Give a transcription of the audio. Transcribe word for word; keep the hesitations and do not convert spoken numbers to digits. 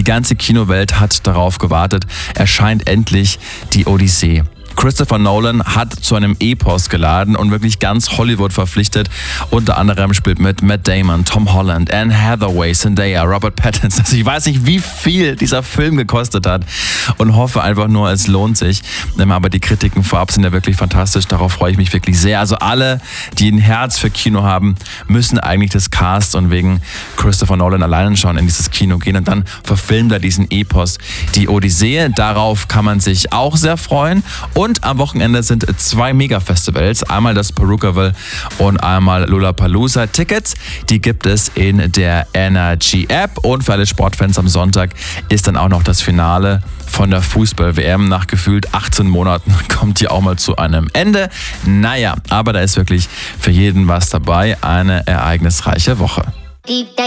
Die ganze Kinowelt hat darauf gewartet. Erscheint endlich die Odyssee. Christopher Nolan hat zu einem Epos geladen und wirklich ganz Hollywood verpflichtet. Unter anderem spielt mit Matt Damon, Tom Holland, Anne Hathaway, Zendaya, Robert Pattinson. Also ich weiß nicht, wie viel dieser Film gekostet hat und hoffe einfach nur, es lohnt sich. Aber die Kritiken vorab sind ja wirklich fantastisch. Darauf freue ich mich wirklich sehr. Also alle, die ein Herz für Kino haben, müssen eigentlich das Cast und wegen Christopher Nolan alleine schon in dieses Kino gehen und dann verfilmt er diesen Epos, die Odyssee. Darauf kann man sich auch sehr freuen. Und am Wochenende sind zwei Mega-Festivals, einmal das Perukaville und einmal Lollapalooza. Tickets, die gibt es in der Energy-App und für alle Sportfans am Sonntag ist dann auch noch das Finale von der Fußball-W M. Nach gefühlt achtzehn Monaten kommt die auch mal zu einem Ende. Naja, aber da ist wirklich für jeden was dabei. Eine ereignisreiche Woche.